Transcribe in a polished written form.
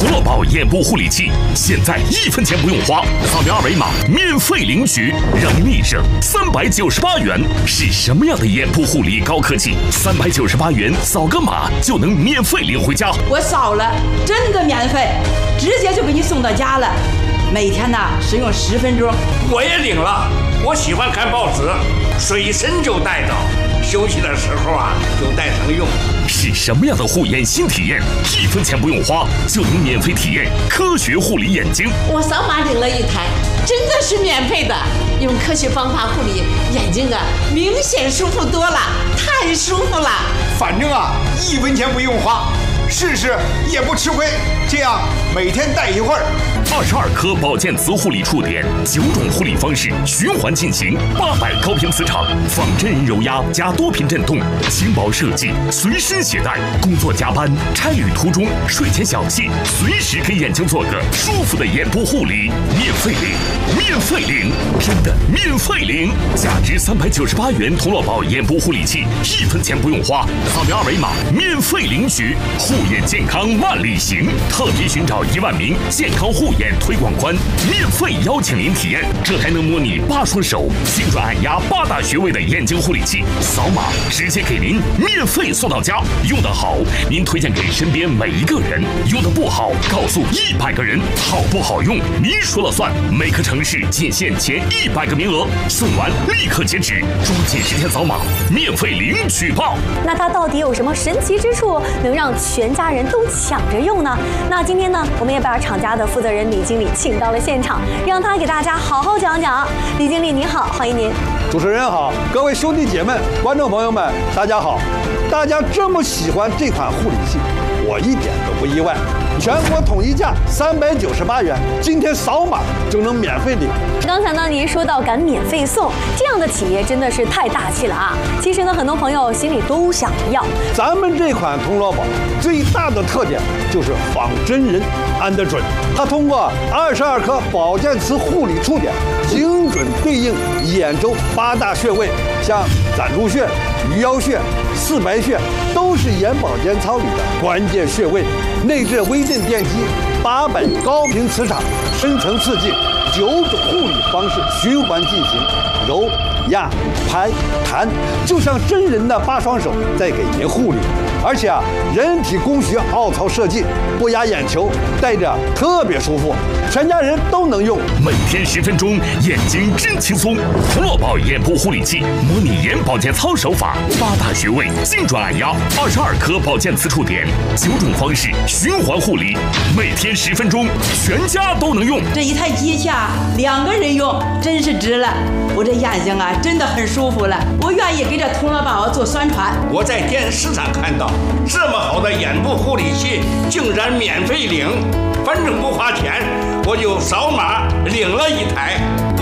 童乐宝眼部护理器，现在1分钱不用花，扫描2维码免费领取，让您立省398元。是什么样的眼部护理高科技？398元扫个码就能免费领回家。 我扫了，真的免费，直接就给你送到家了。每天呢使用10分钟。 我也领了，我喜欢看报纸，随身就带着，休息的时候就带上用。 是什么样的护眼新体验？1分钱不用花就能免费体验科学护理眼睛。 我扫码领了1台，真的是免费的。用科学方法护理眼睛明显舒服多了，太舒服了。 反正1分钱不用花，试试也不吃亏。这样每天戴一会儿。 22颗保健磁护理触点，9种护理方式循环进行，800高频磁场，仿真人揉压加多频震动，轻薄设计，随身携带。工作加班、差旅途中、睡前小憩，随时给眼睛做个舒服的眼部护理，免费领，免费领，真的免费领！价值398元童乐宝眼部护理器，1分钱不用花，扫描2维码免费领取。护眼健康万里行，特别寻找1万名健康护眼推广官，免费邀请您体验，这还能模拟8双手精准按压8大穴位的眼睛护理器，扫码直接给您免费送到家。用得好，您推荐给身边每一个人；用得不好，告诉100个人。好不好用，您说了算。每个城市仅限前100个名额，送完立刻截止，抓紧时间扫码，免费领取吧。 那它到底有什么神奇之处，能让全家人都抢着用呢？那今天呢，我们也把厂家的负责人李经理请到了现场，让他给大家好好讲讲。李经理您好，欢迎您。 主持人好，各位兄弟姐妹、观众朋友们，大家好。大家这么喜欢这款护理器，我一点都不意外。全国统一价398元，今天扫码就能免费领。 刚才呢，您说到敢免费送，这样的企业真的是太大气了啊！其实呢，很多朋友心里都想要。 咱们这款童乐宝最大的特点就是仿真人安得准，它通过22颗保健磁护理触点，精准对应眼周8大穴位，像攒竹穴、鱼腰穴、四白穴，都是眼保健操里的关键穴位。内置微震电机，800高频磁场，深层刺激，9种护理方式循环进行，揉、压、拍、弹，就像真人的8双手在给您护理。而且人体工学凹槽设计，不压眼球，戴着特别舒服，全家人都能用。 每天10分钟，眼睛真轻松。童乐宝眼部护理器模拟眼保健操手法，8大穴位精准按压，22颗保健磁触点，9种方式循环护理，每天10分钟，全家都能用。 这一台机器2个人用，真是值了。我这眼睛真的很舒服了，我愿意给这童乐宝做宣传。 我在电视上看到这么好的眼部护理器，竟然免费领，反正不花钱，我就扫码领了1台。